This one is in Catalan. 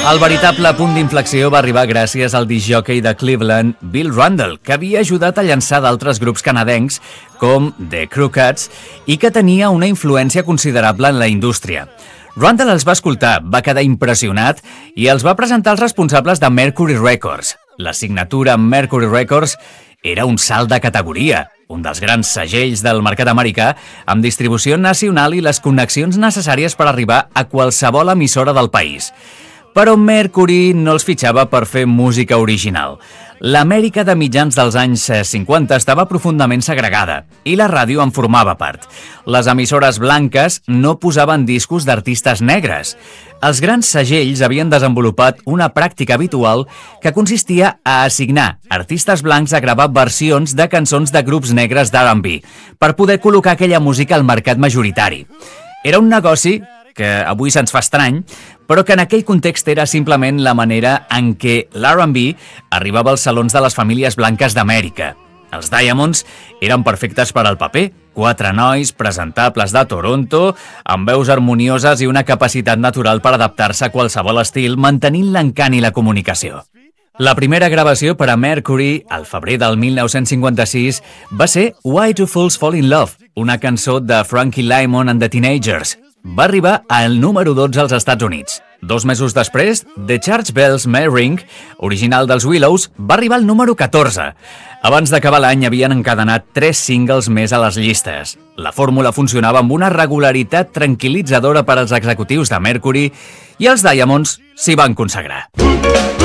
El veritable punt d'inflexió va arribar gràcies al discjòquei de Cleveland, Bill Rundle, que havia ajudat a llançar d'altres grups canadencs com The Crew Cuts i que tenia una influència considerable en la indústria. Rundle els va escoltar, va quedar impressionat i els va presentar als responsables de Mercury Records. La signatura Mercury Records era un salt de categoria, un dels grans segells del mercat americà amb distribució nacional i les connexions necessàries per arribar a qualsevol emissora del país. Però Mercury no els fitxava per fer música original. L'Amèrica de mitjans dels anys 50 estava profundament segregada i la ràdio en formava part. Les emissores blanques no posaven discos d'artistes negres. Els grans segells havien desenvolupat una pràctica habitual que consistia a assignar artistes blancs a gravar versions de cançons de grups negres d'R&B per poder col·locar aquella música al mercat majoritari. Era un negoci que avui se'ns fa estrany, però que en aquell context era simplement la manera en què l'R&B arribava als salons de les famílies blanques d'Amèrica. Els Diamonds eren perfectes per al paper, 4 nois presentables de Toronto, amb veus harmonioses i una capacitat natural per adaptar-se a qualsevol estil, mantenint l'encant i la comunicació. La primera gravació per a Mercury, al febrer del 1956, va ser Why Do Fools Fall in Love, una cançó de Frankie Lymon and the Teenagers. Va arribar al número 12 als Estats Units. 2 mesos després, The Church Bells May Ring, original dels Willows, va arribar al número 14. Abans d'acabar l'any havien encadenat 3 singles més a les llistes. La fórmula funcionava amb una regularitat tranquil·litzadora per als executius de Mercury i els Diamonds s'hi van consagrar.